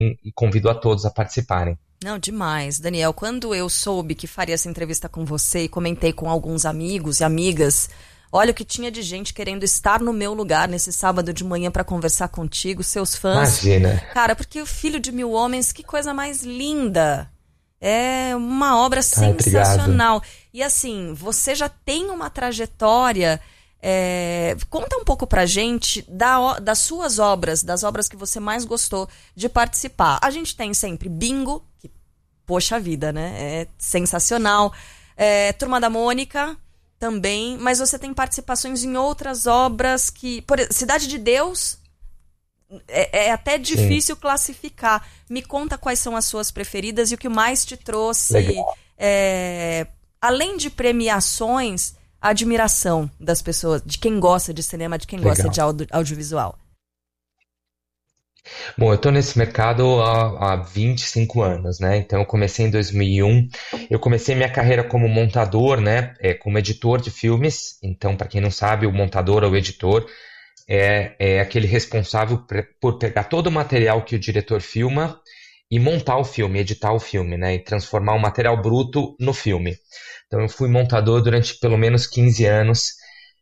e convido a todos a participarem. Não, demais. Daniel, quando eu soube que faria essa entrevista com você e comentei com alguns amigos e amigas, olha o que tinha de gente querendo estar no meu lugar nesse sábado de manhã para conversar contigo, seus fãs. Imagina. Cara, porque o Filho de Mil Homens, que coisa mais linda. É uma obra sensacional. Obrigado. E assim, você já tem uma trajetória. Conta um pouco pra gente das suas obras, das obras que você mais gostou de participar. A gente tem sempre Bingo, que, poxa vida, né? É sensacional. Turma da Mônica também, mas você tem participações em outras obras que... Cidade de Deus, é até difícil classificar. Me conta quais são as suas preferidas e o que mais te trouxe, além de premiações, a admiração das pessoas, de quem gosta de cinema, de quem gosta de audiovisual. Bom, eu estou nesse mercado há 25 anos, né? Então eu comecei em 2001. Eu comecei minha carreira como montador, né? Como editor de filmes. Então, para quem não sabe, o montador ou o editor é aquele responsável por pegar todo o material que o diretor filma e montar o filme, editar o filme, né? E transformar o material bruto no filme. Então eu fui montador durante pelo menos 15 anos.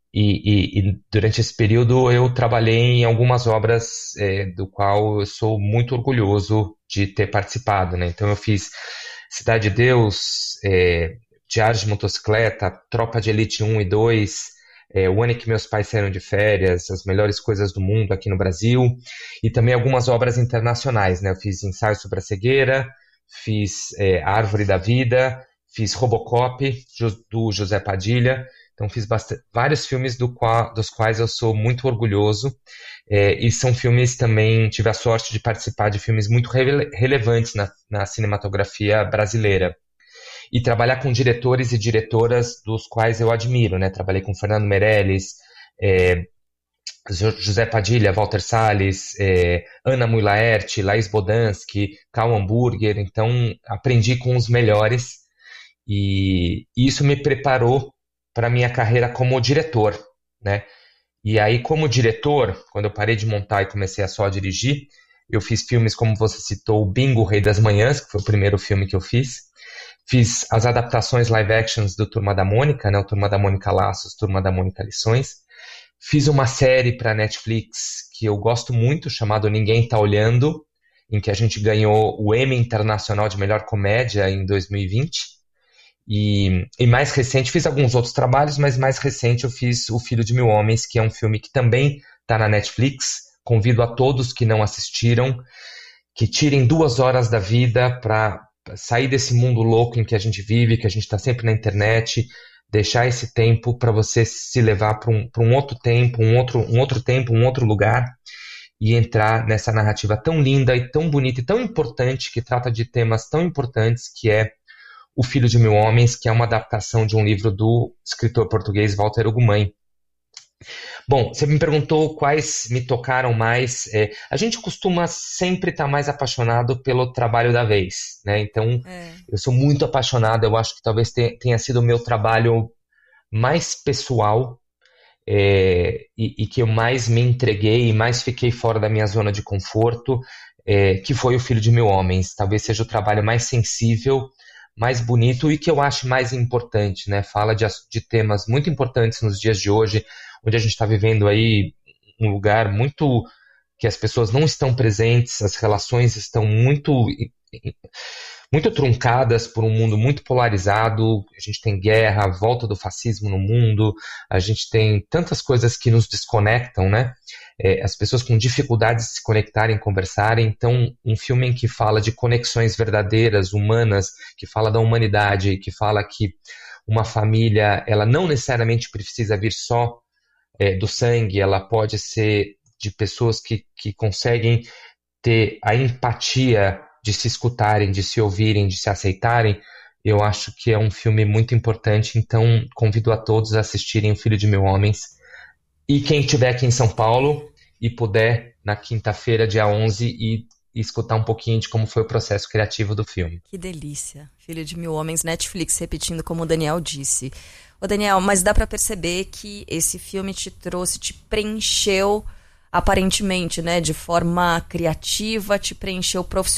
E durante esse período eu trabalhei em algumas obras do qual eu sou muito orgulhoso de ter participado, né? Então eu fiz Cidade de Deus, Diários de Motocicleta, Tropa de Elite 1 e 2, O Ano em que Meus Pais Saíram de Férias, As Melhores Coisas do Mundo aqui no Brasil, e também algumas obras internacionais, né? Eu fiz Ensaio sobre a Cegueira, fiz Árvore da Vida, fiz Robocop, do José Padilha. Então fiz vários filmes dos quais eu sou muito orgulhoso, e são filmes também, tive a sorte de participar de filmes muito relevantes na cinematografia brasileira. E trabalhar com diretores e diretoras dos quais eu admiro, né? Trabalhei com Fernando Meirelles, José Padilha, Walter Salles, Ana Mui Laerte, Laís Bodansky, Karl Hamburger. Então aprendi com os melhores e isso me preparou para a minha carreira como diretor, né? E aí, como diretor, quando eu parei de montar e comecei a só dirigir, eu fiz filmes como você citou, Bingo, Rei das Manhãs, que foi o primeiro filme que eu fiz. Fiz as adaptações live actions do Turma da Mônica, né? O Turma da Mônica Laços, Turma da Mônica Lições. Fiz uma série para Netflix que eu gosto muito, chamado Ninguém Tá Olhando, em que a gente ganhou o Emmy Internacional de Melhor Comédia em 2020. E mais recente, fiz alguns outros trabalhos, mas mais recente eu fiz O Filho de Mil Homens, que é um filme que também está na Netflix. Convido a todos que não assistiram, que tirem 2 horas da vida para sair desse mundo louco em que a gente vive, que a gente está sempre na internet, deixar esse tempo para você se levar para um outro tempo, um outro tempo, um outro lugar, e entrar nessa narrativa tão linda e tão bonita e tão importante, que trata de temas tão importantes, que é O Filho de Mil Homens, que é uma adaptação de um livro do escritor português Walter Ugumãe. Bom, você me perguntou quais me tocaram mais. A gente costuma sempre estar mais apaixonado pelo trabalho da vez, né? Então, eu sou muito apaixonado. Eu acho que talvez tenha sido o meu trabalho mais pessoal, e que eu mais me entreguei e mais fiquei fora da minha zona de conforto, que foi O Filho de Mil Homens. Talvez seja o trabalho mais sensível, mais bonito e que eu acho mais importante, né? Fala de temas muito importantes nos dias de hoje, onde a gente está vivendo aí um lugar muito que as pessoas não estão presentes, as relações estão muito truncadas por um mundo muito polarizado. A gente tem guerra, a volta do fascismo no mundo, a gente tem tantas coisas que nos desconectam, né? As pessoas com dificuldade de se conectarem, conversarem. Então, um filme em que fala de conexões verdadeiras, humanas, que fala da humanidade, que fala que uma família, ela não necessariamente precisa vir só do sangue, ela pode ser de pessoas que conseguem ter a empatia de se escutarem, de se ouvirem, de se aceitarem. Eu acho que é um filme muito importante, então convido a todos a assistirem O Filho de Mil Homens. E quem estiver aqui em São Paulo e puder, na quinta-feira, dia 11, e escutar um pouquinho de como foi o processo criativo do filme. Que delícia. Filho de Mil Homens, Netflix, repetindo como o Daniel disse. Ô Daniel, mas dá pra perceber que esse filme te trouxe, te preencheu, aparentemente, né, de forma criativa, te preencheu profissionalmente.